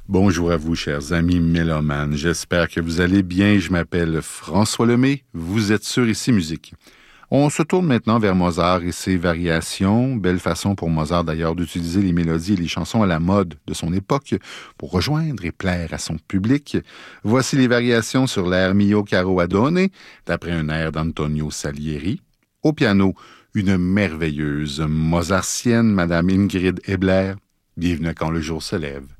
Bonjour à vous, chers amis mélomanes. J'espère que vous allez bien. Je m'appelle François Lemay. Vous êtes sur Ici Musique. On se tourne maintenant vers Mozart et ses variations. Belle façon pour Mozart d'ailleurs d'utiliser les mélodies et les chansons à la mode de son époque pour rejoindre et plaire à son public. Voici les variations sur l'air Mio caro Adone, d'après un air d'Antonio Salieri. Au piano, une merveilleuse mozartienne, Madame Ingrid Ebler. Bienvenue à Quand le jour se lève.